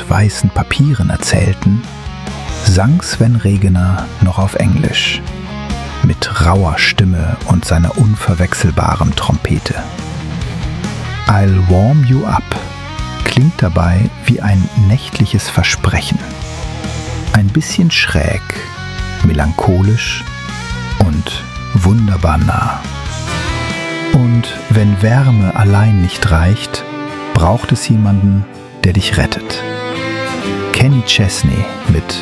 und weißen Papieren erzählten, sang Sven Regener noch auf Englisch, mit rauer Stimme und seiner unverwechselbaren Trompete. I'll Warm You Up klingt dabei wie ein nächtliches Versprechen. Ein bisschen schräg, melancholisch und wunderbar nah. Und wenn Wärme allein nicht reicht, braucht es jemanden, der dich rettet. Kenny Chesney mit